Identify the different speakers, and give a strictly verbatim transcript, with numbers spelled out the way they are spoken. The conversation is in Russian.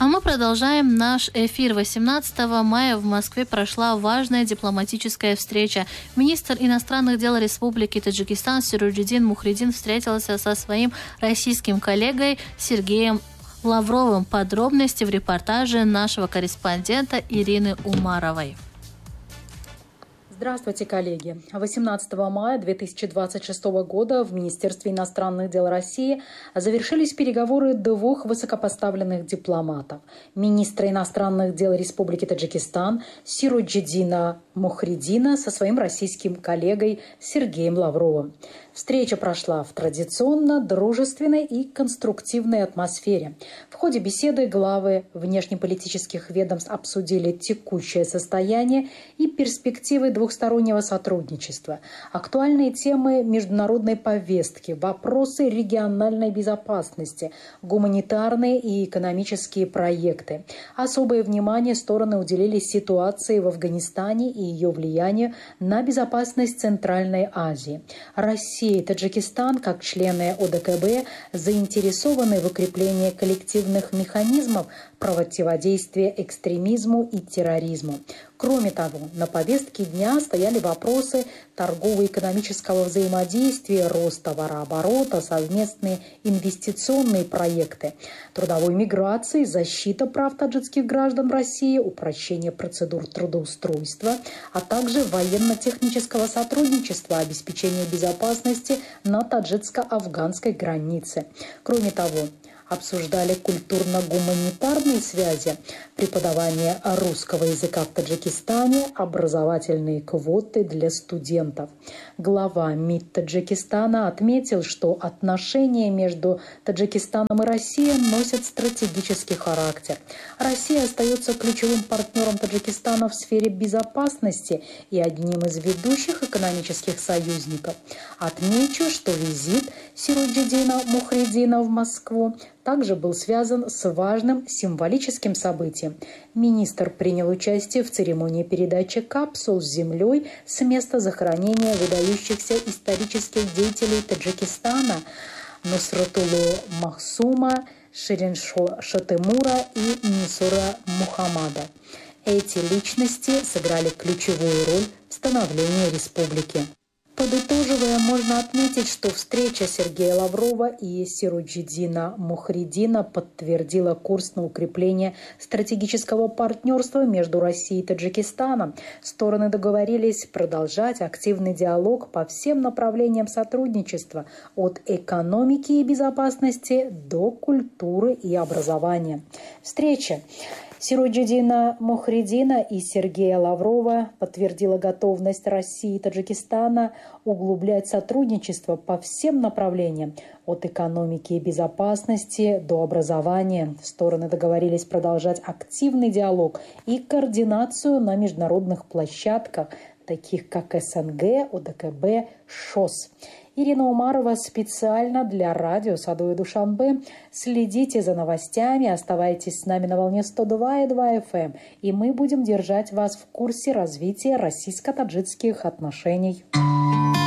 Speaker 1: А мы продолжаем наш эфир. восемнадцатого мая в Москве прошла важная дипломатическая встреча. Министр иностранных дел Республики Таджикистан Сироджидин Мухридин встретился со своим российским коллегой Сергеем Лавровым. Подробности в репортаже нашего корреспондента Ирины Умаровой.
Speaker 2: Здравствуйте, коллеги. восемнадцатого мая две тысячи двадцать шестого года в Министерстве иностранных дел России завершились переговоры двух высокопоставленных дипломатов. Министра иностранных дел Республики Таджикистан Сироджидина Мухридина со своим российским коллегой Сергеем Лавровым. Встреча прошла в традиционно дружественной и конструктивной атмосфере. В ходе беседы главы внешнеполитических ведомств обсудили текущее состояние и перспективы двухстороннего сотрудничества, актуальные темы международной повестки, вопросы региональной безопасности, гуманитарные и экономические проекты. Особое внимание стороны уделили ситуации в Афганистане и ее влиянию на безопасность Центральной Азии. Россия и Таджикистан, как члены О Д К Б, заинтересованы в укреплении коллективных механизмов противодействия экстремизму и терроризму. Кроме того, на повестке дня стояли вопросы торгово-экономического взаимодействия, рост товарооборота, совместные инвестиционные проекты, трудовой миграции, защита прав таджикских граждан в России, упрощение процедур трудоустройства, а также военно-технического сотрудничества, обеспечение безопасности на таджикско-афганской границе. Кроме того, обсуждали культурно-гуманитарные связи, преподавание русского языка в Таджикистане, образовательные квоты для студентов. Глава МИД Таджикистана отметил, что отношения между Таджикистаном и Россией носят стратегический характер. Россия остается ключевым партнером Таджикистана в сфере безопасности и одним из ведущих экономических союзников. Отмечу, что визит Сироджидина Мухридина в Москву также был связан с важным символическим событием. Министр принял участие в церемонии передачи капсул с землей с места захоронения выдающихся исторических деятелей Таджикистана Нусратуллу Махсума, Шириншо Шатемура и Нисура Мухаммада. Эти личности сыграли ключевую роль в становлении республики. Подытоживая, можно отметить, что встреча Сергея Лаврова и Сироджидина Мухридина подтвердила курс на укрепление стратегического партнерства между Россией и Таджикистаном. Стороны договорились продолжать активный диалог по всем направлениям сотрудничества, от экономики и безопасности до культуры и образования. Встреча Сироджидина Мухридина и Сергея Лаврова подтвердила готовность России и Таджикистана углублять сотрудничество по всем направлениям, от экономики и безопасности до образования. Стороны договорились продолжать активный диалог и координацию на международных площадках, таких как С Н Г, О Д К Б, ШОС. Ирина Умарова специально для радио Садовой Душанбе. Следите за новостями, оставайтесь с нами на волне сто два и два эф эм, и мы будем держать вас в курсе развития российско-таджикских отношений.